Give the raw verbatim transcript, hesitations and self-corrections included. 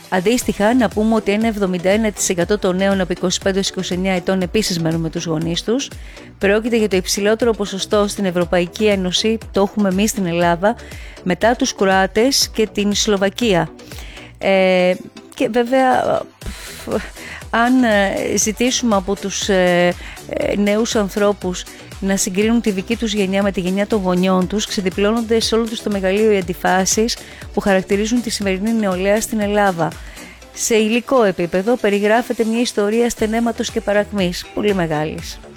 Αντίστοιχα, να πούμε ότι ένα εβδομήντα ένα τοις εκατό των νέων από είκοσι πέντε έως είκοσι εννέα ετών επίσης μένουν με τους γονείς τους. Πρόκειται για το υψηλότερο ποσοστό στην Ευρωπαϊκή Ένωση, το έχουμε εμείς στην Ελλάδα, μετά τους Κροάτες και την Σλοβακία. Ε, και βέβαια, αν ζητήσουμε από τους ε, ε, νέους ανθρώπους να συγκρίνουν τη δική τους γενιά με τη γενιά των γονιών τους, ξεδιπλώνονται σε όλο τους το μεγαλείο οι αντιφάσεις που χαρακτηρίζουν τη σημερινή νεολαία στην Ελλάδα. Σε υλικό επίπεδο περιγράφεται μια ιστορία στενέματος και παρακμής πολύ μεγάλης.